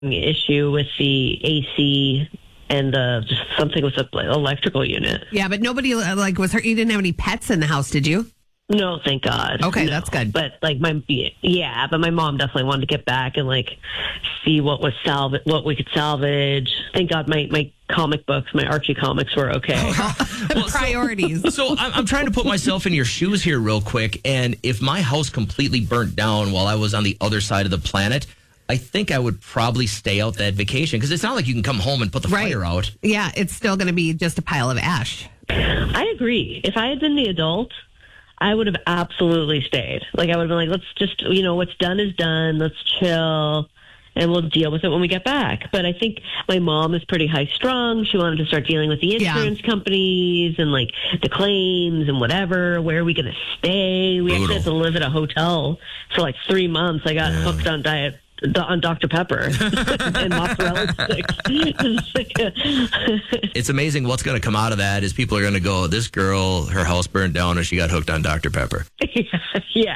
issue with the AC and just something with the electrical unit. Yeah, but nobody was hurt. You didn't have any pets in the house, did you? No, thank God. Okay, no. That's good. But but my mom definitely wanted to get back and see what we could salvage. Thank God my comic books, my Archie comics were okay. Priorities. So I'm trying to put myself in your shoes here real quick, and if my house completely burnt down while I was on the other side of the planet, I think I would probably stay out that vacation, because it's not like you can come home and put the fire out. Yeah, it's still going to be just a pile of ash. I agree. If I had been the adult, I would have absolutely stayed. I would have been let's just, what's done is done. Let's chill, and we'll deal with it when we get back. But I think my mom is pretty high strung. She wanted to start dealing with the insurance companies and the claims and whatever. Where are we going to stay? We actually had to live at a hotel for 3 months. I got hooked on Dr. Pepper and mozzarella sticks. It's amazing what's going to come out of that is people are going to go, this girl, her house burned down and she got hooked on Dr. Pepper. Yeah.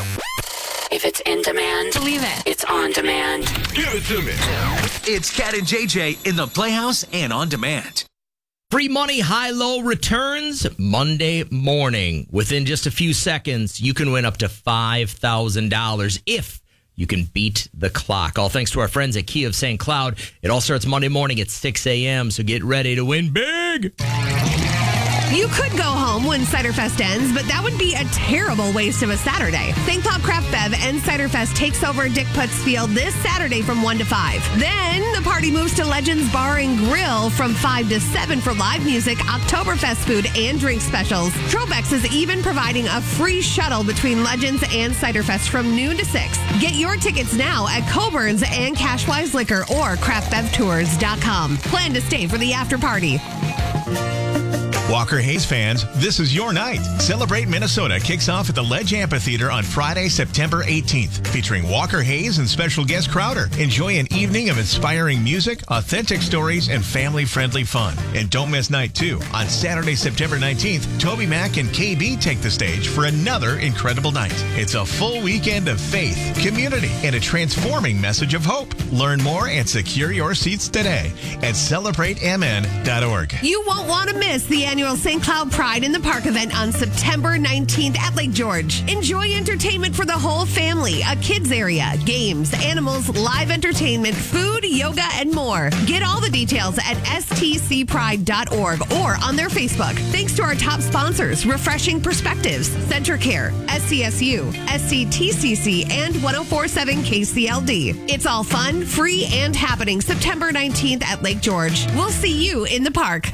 If it's in demand, believe it. It's on demand. Give it to me. It's Cat and JJ in the Playhouse and on demand. Free money, high-low returns Monday morning. Within just a few seconds, you can win up to $5,000 if you can beat the clock. All thanks to our friends at Key of St. Cloud. It all starts Monday morning at 6 a.m., so get ready to win big. You could go home when Cider Fest ends, but that would be a terrible waste of a Saturday. St. Cloud Craft Bev and Cider Fest takes over Dick Putz Field this Saturday from 1 to 5. Then the party moves to Legends Bar and Grill from 5 to 7 for live music, Oktoberfest food, and drink specials. Trobex is even providing a free shuttle between Legends and Cider Fest from noon to 6. Get your tickets now at Coburn's and Cashwise Liquor or craftbevtours.com. Plan to stay for the after party. Walker Hayes fans, this is your night. Celebrate Minnesota kicks off at the Ledge Amphitheater on Friday, September 18th, featuring Walker Hayes and special guest Crowder. Enjoy an evening of inspiring music, authentic stories, and family-friendly fun. And don't miss night 2. On Saturday, September 19th, Toby Mac and KB take the stage for another incredible night. It's a full weekend of faith, community, and a transforming message of hope. Learn more and secure your seats today at celebratemn.org. You won't want to miss the annual St. Cloud Pride in the Park event on September 19th at Lake George. Enjoy entertainment for the whole family, a kids area, games, animals, live entertainment, food, yoga, and more. Get all the details at stcpride.org or on their Facebook. Thanks to our top sponsors, Refreshing Perspectives, CentraCare, SCSU, SCTCC, and 104.7 KCLD. It's all fun, free, and happening September 19th at Lake George. We'll see you in the park.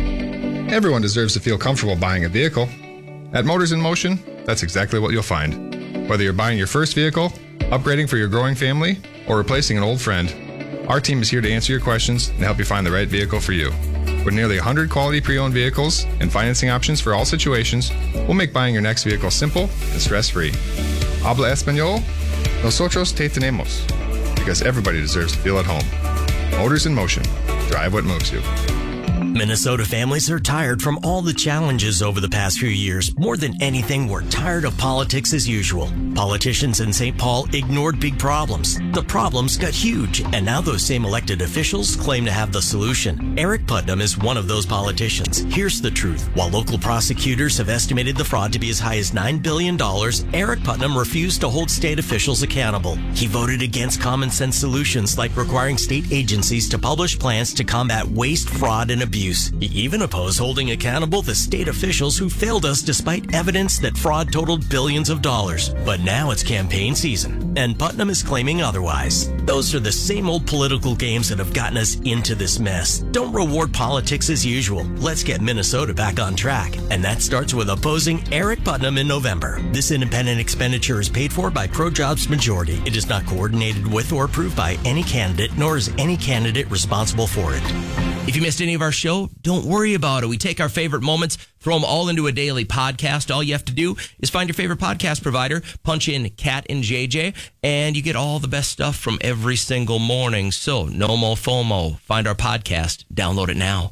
Everyone deserves to feel comfortable buying a vehicle. At Motors in Motion, that's exactly what you'll find. Whether you're buying your first vehicle, upgrading for your growing family, or replacing an old friend, our team is here to answer your questions and help you find the right vehicle for you. With nearly 100 quality pre-owned vehicles and financing options for all situations, we'll make buying your next vehicle simple and stress-free. Habla Español? Nosotros te tenemos. Because everybody deserves to feel at home. Motors in Motion. Drive what moves you. Minnesota families are tired from all the challenges over the past few years. More than anything, we're tired of politics as usual. Politicians in St. Paul ignored big problems. The problems got huge, and now those same elected officials claim to have the solution. Eric Putnam is one of those politicians. Here's the truth. While local prosecutors have estimated the fraud to be as high as $9 billion, Eric Putnam refused to hold state officials accountable. He voted against common sense solutions like requiring state agencies to publish plans to combat waste, fraud, and abuse. He even opposed holding accountable the state officials who failed us despite evidence that fraud totaled billions of dollars. But now it's campaign season, and Putnam is claiming otherwise. Those are the same old political games that have gotten us into this mess. Don't reward politics as usual. Let's get Minnesota back on track. And that starts with opposing Eric Putnam in November. This independent expenditure is paid for by ProJobs Majority. It is not coordinated with or approved by any candidate, nor is any candidate responsible for it. If you missed any of our show, don't worry about it. We take our favorite moments, throw them all into a daily podcast. All you have to do is find your favorite podcast provider, punch in Cat and JJ, and you get all the best stuff from every single morning. So no more FOMO. Find our podcast. Download it now.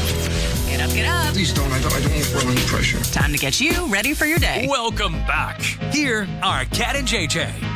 Get up, get up. Please don't. I don't want to feel any pressure. Time to get you ready for your day. Welcome back. Here are Cat and JJ.